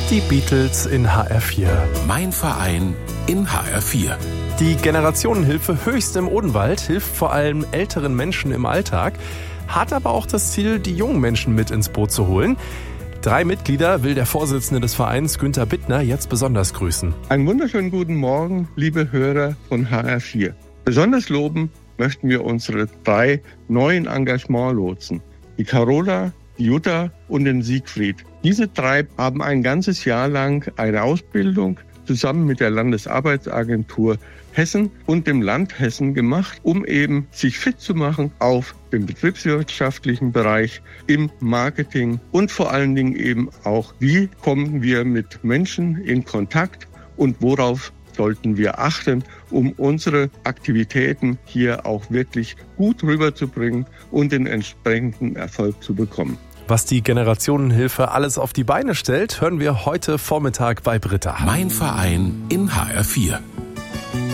Die Beatles in HR4. Mein Verein in HR4. Die Generationenhilfe Höchst im Odenwald hilft vor allem älteren Menschen im Alltag, hat aber auch das Ziel, die jungen Menschen mit ins Boot zu holen. 3 Mitglieder will der Vorsitzende des Vereins, Günther Bittner, jetzt besonders grüßen. Einen wunderschönen guten Morgen, liebe Hörer von HR4. Besonders loben möchten wir unsere 3 neuen Engagementlotsen, die Carola, die Jutta und den Siegfried. Diese 3 haben ein ganzes Jahr lang eine Ausbildung zusammen mit der Landesarbeitsagentur Hessen und dem Land Hessen gemacht, um eben sich fit zu machen auf dem betriebswirtschaftlichen Bereich, im Marketing und vor allen Dingen eben auch, wie kommen wir mit Menschen in Kontakt und worauf sollten wir achten, um unsere Aktivitäten hier auch wirklich gut rüberzubringen und den entsprechenden Erfolg zu bekommen. Was die Generationenhilfe alles auf die Beine stellt, hören wir heute Vormittag bei Britta. Mein Verein in HR4.